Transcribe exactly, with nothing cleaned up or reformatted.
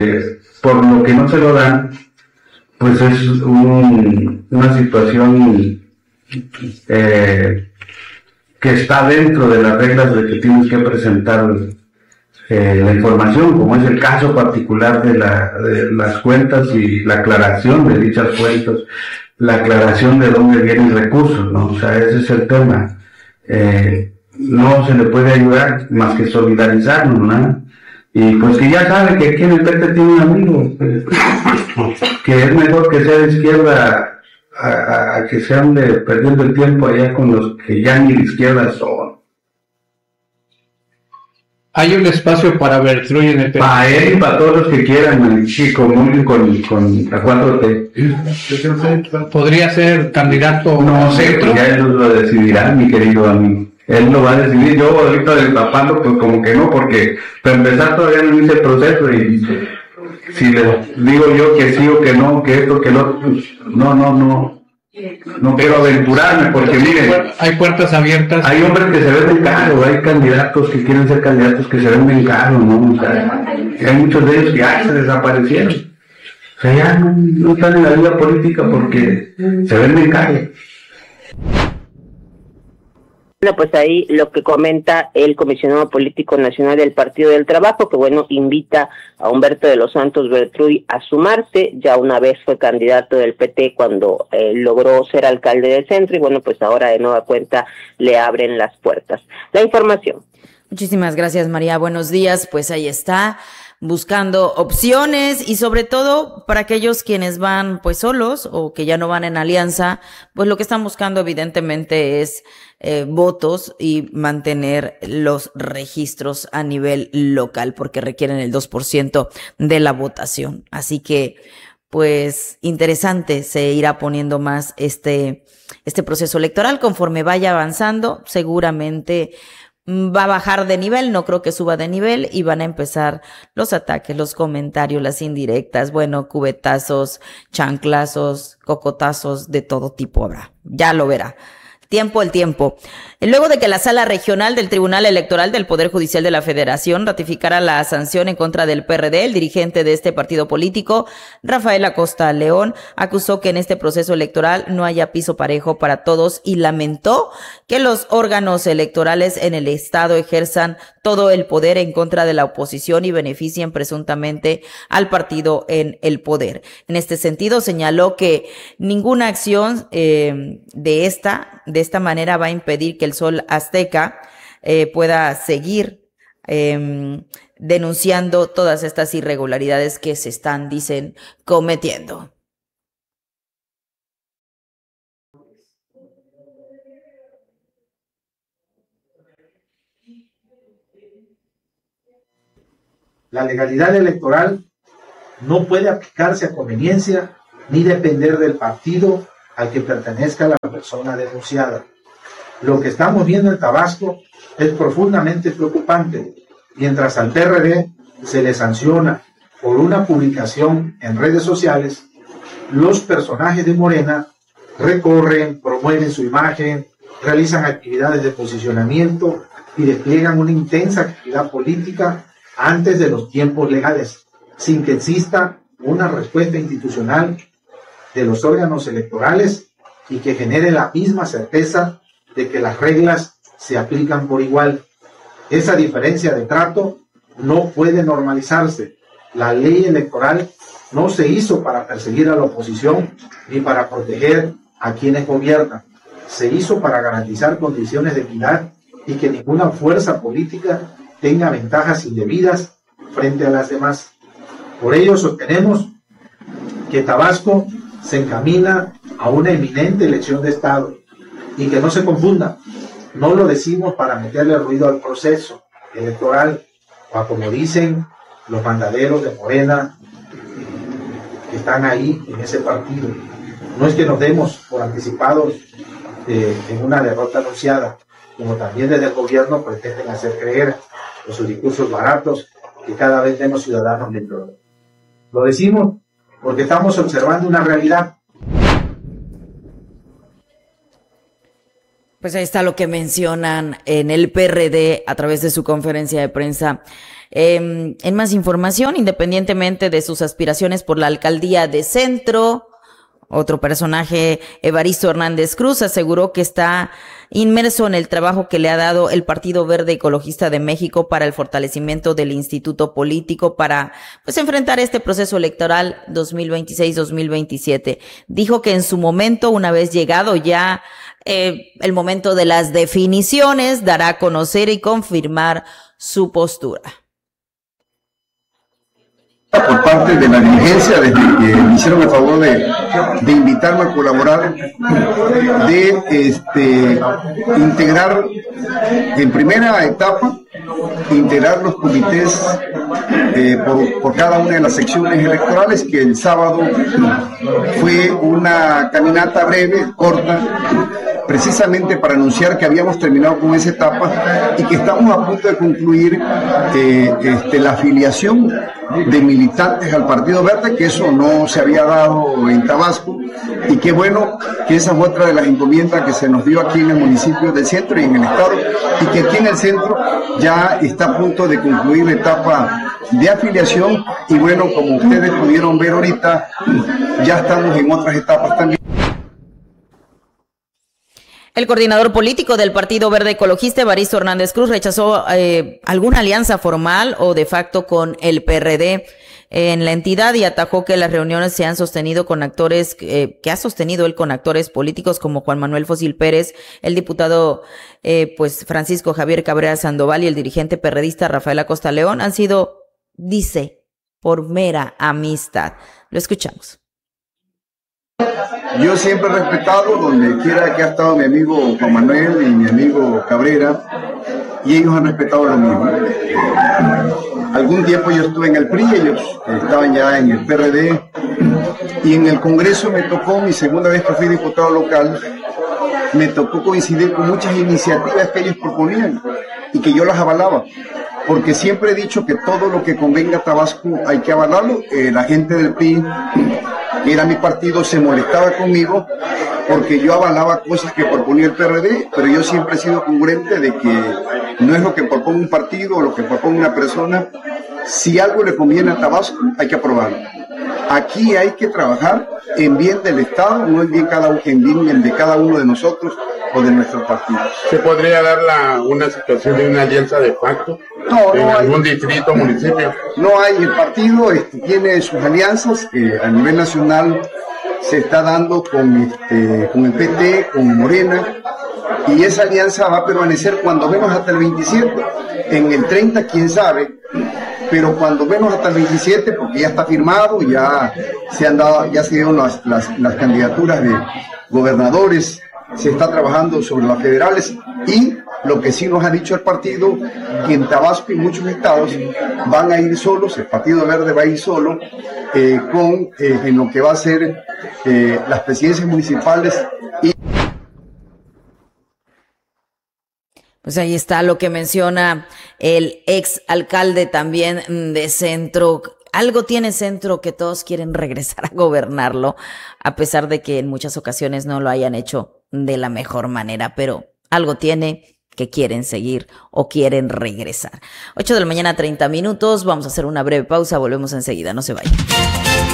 por lo que no se lo dan, pues es un, una situación eh, que está dentro de las reglas de que tienes que presentar eh, la información, como es el caso particular de, la, de las cuentas y la aclaración de dichas cuentas, la aclaración de dónde vienen recursos, ¿no? O sea, ese es el tema. Eh, no se le puede ayudar más que solidarizarnos, ¿no? Y pues que ya sabe que aquí en el P T tiene un amigo, pues, que es mejor que sea de izquierda a, a, a que se ande perdiendo el tiempo allá con los que ya ni de izquierda son. Hay un espacio para Bertruy en el P T. Para él y para todos los que quieran, y comulguen con, con la cuatro T. ¿Podría ser candidato? No sé, pues ya ellos lo decidirán, mi querido amigo. Él lo va a decidir. Yo ahorita destapando, pues como que no, porque para empezar todavía no hice el proceso y si le digo yo que sí o que no, que esto, que lo pues no, no, no. No quiero aventurarme porque miren, hay puertas abiertas. Hay hombres que se venden caro, hay candidatos que quieren ser candidatos que se venden caro, ¿no? O sea, hay muchos de ellos que ya se desaparecieron. O sea, ya no, no están en la vida política porque se venden caro. Bueno, pues ahí lo que comenta el comisionado político nacional del Partido del Trabajo, que bueno, invita a Humberto de los Santos Bertruy a sumarse. Ya una vez fue candidato del P T cuando eh, logró ser alcalde del centro y bueno, pues ahora de nueva cuenta le abren las puertas. La información. Muchísimas gracias, María. Buenos días. Pues ahí está, buscando opciones y sobre todo para aquellos quienes van pues solos o que ya no van en alianza, pues lo que están buscando evidentemente es eh, votos y mantener los registros a nivel local porque requieren el dos por ciento de la votación. Así que pues interesante, se irá poniendo más este, este proceso electoral conforme vaya avanzando. Seguramente va a bajar de nivel, no creo que suba de nivel y van a empezar los ataques, los comentarios, las indirectas, bueno, cubetazos, chanclazos, cocotazos, de todo tipo habrá. Ya lo verá. Tiempo el tiempo. Luego de que la Sala Regional del Tribunal Electoral del Poder Judicial de la Federación ratificara la sanción en contra del P R D, el dirigente de este partido político, Rafael Acosta León, acusó que en este proceso electoral no haya piso parejo para todos y lamentó que los órganos electorales en el Estado ejerzan todo el poder en contra de la oposición y beneficien presuntamente al partido en el poder. En este sentido, señaló que ninguna acción eh, de esta, de esta manera va a impedir que el Sol Azteca eh, pueda seguir eh, denunciando todas estas irregularidades que se están, dicen, cometiendo. La legalidad electoral no puede aplicarse a conveniencia ni depender del partido al que pertenezca la persona denunciada. Lo que estamos viendo en Tabasco es profundamente preocupante. Mientras al P R D se le sanciona por una publicación en redes sociales, los personajes de Morena recorren, promueven su imagen, realizan actividades de posicionamiento y despliegan una intensa actividad política antes de los tiempos legales, sin que exista una respuesta institucional de los órganos electorales y que genere la misma certeza de que las reglas se aplican por igual. Esa diferencia de trato no puede normalizarse. La ley electoral no se hizo para perseguir a la oposición ni para proteger a quienes gobiernan. Se hizo para garantizar condiciones de equidad y que ninguna fuerza política tenga ventajas indebidas frente a las demás. Por ello sostenemos que Tabasco se encamina a una eminente elección de Estado y que no se confunda, no lo decimos para meterle ruido al proceso electoral o a, como dicen los mandaderos de Morena que están ahí en ese partido. No es que nos demos por anticipados eh, en una derrota anunciada, como también desde el gobierno pretenden hacer creer con sus discursos baratos que cada vez menos ciudadanos le creen. Lo decimos porque estamos observando una realidad. Pues ahí está lo que mencionan en el P R D a través de su conferencia de prensa. Eh, en más información, independientemente de sus aspiraciones por la alcaldía de Centro, otro personaje, Evaristo Hernández Cruz, aseguró que está inmerso en el trabajo que le ha dado el Partido Verde Ecologista de México para el fortalecimiento del instituto político para pues enfrentar este proceso electoral dos mil veintiséis dos mil veintisiete. Dijo que en su momento, una vez llegado ya eh, el momento de las definiciones, dará a conocer y confirmar su postura. Por parte de la dirigencia, desde que me hicieron el favor de, de invitarme a colaborar, de este, integrar en primera etapa, integrar los comités eh, por, por cada una de las secciones electorales, que el sábado fue una caminata breve, corta, precisamente para anunciar que habíamos terminado con esa etapa y que estamos a punto de concluir eh, este, la afiliación de militantes al Partido Verde, que eso no se había dado en Tabasco, y qué bueno que esa fue otra de las encomiendas que se nos dio aquí en el municipio del Centro y en el estado, y que aquí en el Centro ya está a punto de concluir la etapa de afiliación, y bueno, como ustedes pudieron ver ahorita, ya estamos en otras etapas también. El coordinador político del Partido Verde Ecologista, Evaristo Hernández Cruz, rechazó eh, alguna alianza formal o de facto con el P R D en la entidad y atajó que las reuniones se han sostenido con actores, eh, que ha sostenido él con actores políticos como Juan Manuel Fósil Pérez, el diputado eh, pues Francisco Javier Cabrera Sandoval y el dirigente perredista Rafael Acosta León, han sido, dice, por mera amistad. Lo escuchamos. Yo siempre he respetado donde quiera que ha estado mi amigo Juan Manuel y mi amigo Cabrera, y ellos han respetado lo mismo. Algún tiempo yo estuve en el P R I, ellos estaban ya en el P R D, y en el Congreso me tocó, mi segunda vez que fui diputado local, me tocó coincidir con muchas iniciativas que ellos proponían y que yo las avalaba, porque siempre he dicho que todo lo que convenga a Tabasco hay que avalarlo. Eh, la gente del P R I, que era mi partido, se molestaba conmigo porque yo avalaba cosas que proponía el P R D, pero yo siempre he sido congruente de que no es lo que propone un partido o lo que propone una persona. Si algo le conviene a Tabasco, hay que aprobarlo. Aquí hay que trabajar en bien del Estado, no en bien, cada, en bien de cada uno de nosotros o de nuestros partidos. ¿Se podría dar la, una situación de una alianza de facto no, en no algún hay, distrito, municipio? No hay, el partido este, tiene sus alianzas, que a nivel nacional se está dando con, este, con el P T, con Morena, y esa alianza va a permanecer cuando menos hasta el veintisiete, en el treinta quién sabe, pero cuando menos hasta el veintisiete, porque ya está firmado, ya se han dado, ya se dieron las, las, las candidaturas de gobernadores, se está trabajando sobre las federales, y lo que sí nos ha dicho el partido, que en Tabasco y muchos estados van a ir solos, el Partido Verde va a ir solo, eh, con eh, en lo que va a ser eh, las presidencias municipales. Y pues ahí está lo que menciona el ex alcalde también de Centro. Algo tiene Centro que todos quieren regresar a gobernarlo, a pesar de que en muchas ocasiones no lo hayan hecho de la mejor manera, pero algo tiene que quieren seguir o quieren regresar. ocho de la mañana, treinta minutos. Vamos a hacer una breve pausa, volvemos enseguida, no se vayan.